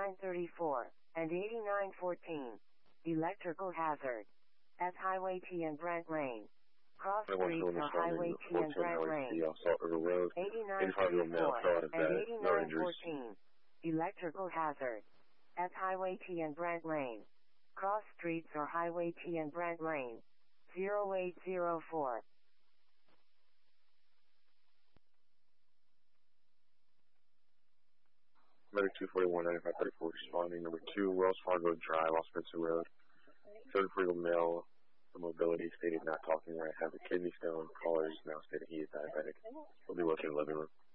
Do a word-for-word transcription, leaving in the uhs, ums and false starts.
eighty-nine thirty-four, and eighty-nine fourteen. Electrical hazard. At Highway T and Brent Lane. Cross streets or Highway T and Brent Lane. eighty-nine thirty-four, and eighty-nine fourteen. Electrical hazard. At Highway T and Brent Lane. Cross streets or Highway T and Brent Lane. zero eight zero four. Medic two forty-one, ninety-five thirty-four, responding. Number two, Wells Fargo Drive, off Spencer Road. Third freedom male, for mobility, stated not talking right, have a kidney stone. Caller is now stated he is diabetic. Will be located in the living room.